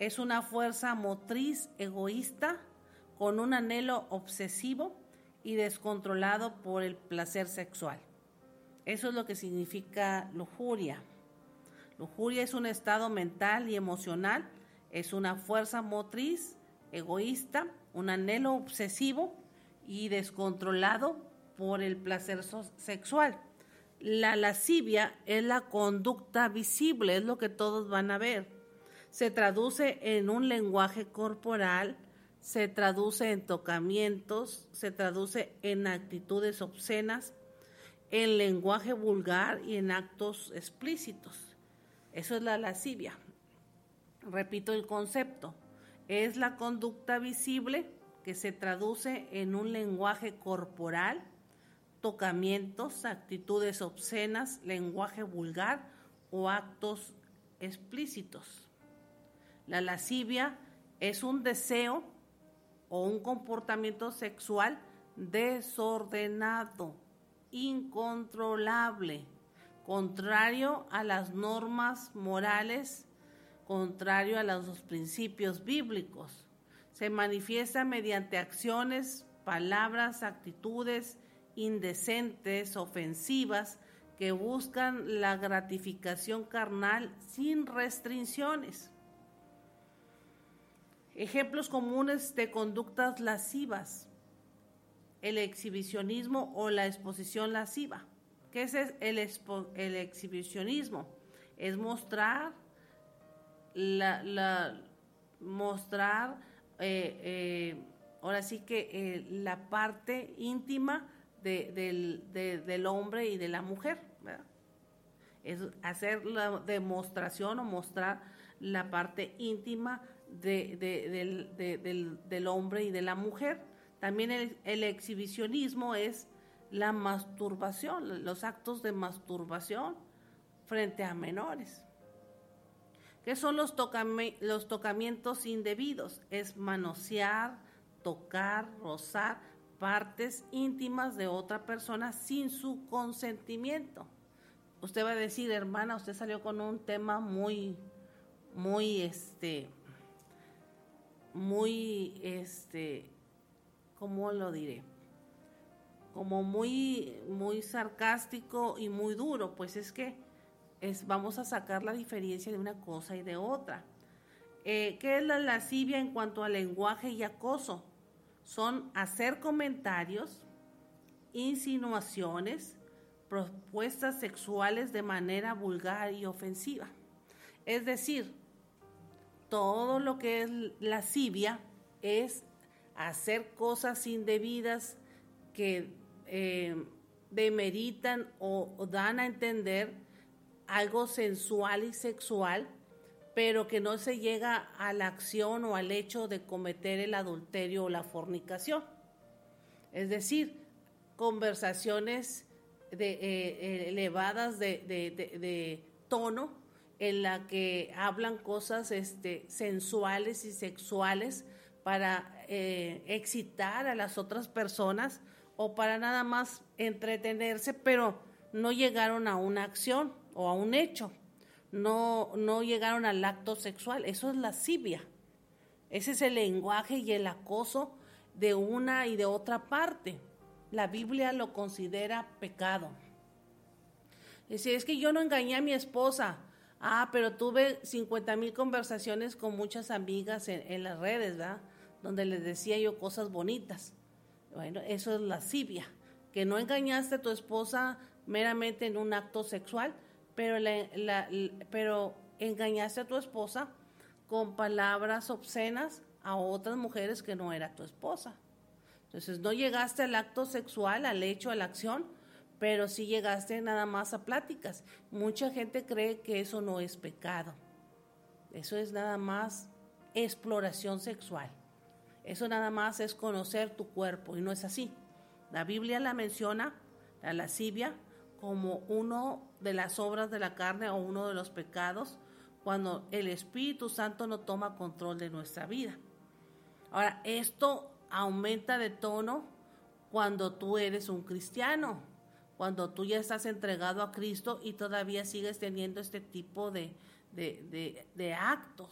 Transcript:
es una fuerza motriz egoísta con un anhelo obsesivo y descontrolado por el placer sexual. Eso es lo que significa lujuria. Lujuria es un estado mental y emocional, es una fuerza motriz egoísta, un anhelo obsesivo y descontrolado por el placer sexual. La lascivia es la conducta visible, es lo que todos van a ver. Se traduce en un lenguaje corporal, se traduce en tocamientos, se traduce en actitudes obscenas, en lenguaje vulgar y en actos explícitos. Eso es la lascivia. Repito el concepto. Es la conducta visible que se traduce en un lenguaje corporal, tocamientos, actitudes obscenas, lenguaje vulgar o actos explícitos. La lascivia es un deseo o un comportamiento sexual desordenado, incontrolable, contrario a las normas morales, contrario a los principios bíblicos. Se manifiesta mediante acciones, palabras, actitudes indecentes, ofensivas, que buscan la gratificación carnal sin restricciones. Ejemplos comunes de conductas lascivas: el exhibicionismo o la exposición lasciva. ¿Qué es el exhibicionismo? Es mostrar ahora sí que la parte íntima del hombre y de la mujer, ¿verdad? Es hacer la demostración o mostrar la parte íntima del hombre y de la mujer. También el exhibicionismo es la masturbación, los actos de masturbación frente a menores. ¿Qué son los tocamientos indebidos? Es manosear, tocar, rozar partes íntimas de otra persona sin su consentimiento. Usted va a decir, hermana, usted salió con un tema muy, ¿cómo lo diré? Como muy sarcástico y muy duro. Pues es que vamos a sacar la diferencia de una cosa y de otra. ¿Qué es la lascivia en cuanto al lenguaje y acoso? Son hacer comentarios, insinuaciones, propuestas sexuales de manera vulgar y ofensiva. Es decir, todo lo que es lascivia es hacer cosas indebidas que demeritan o dan a entender algo sensual y sexual, pero que no se llega a la acción o al hecho de cometer el adulterio o la fornicación. Es decir, conversaciones elevadas de tono, en la que hablan cosas sensuales y sexuales para excitar a las otras personas o para nada más entretenerse, pero no llegaron a una acción o a un hecho. No llegaron al acto sexual. Eso es lascivia. Ese es el lenguaje y el acoso de una y de otra parte. La Biblia lo considera pecado. Dice, es que yo no engañé a mi esposa. Pero tuve 50,000 conversaciones con muchas amigas en las redes, ¿verdad? Donde les decía yo cosas bonitas. Bueno, eso es lascivia. Que no engañaste a tu esposa meramente en un acto sexual, pero engañaste a tu esposa con palabras obscenas a otras mujeres que no era tu esposa. Entonces no llegaste al acto sexual, al hecho, a la acción, pero sí llegaste nada más a pláticas. Mucha gente cree que eso no es pecado. Eso es nada más exploración sexual. Eso nada más es conocer tu cuerpo y no es así. La Biblia la menciona, la lascivia, como uno de las obras de la carne o uno de los pecados cuando el Espíritu Santo no toma control de nuestra vida. Ahora, esto aumenta de tono cuando tú eres un cristiano, cuando tú ya estás entregado a Cristo y todavía sigues teniendo este tipo de actos.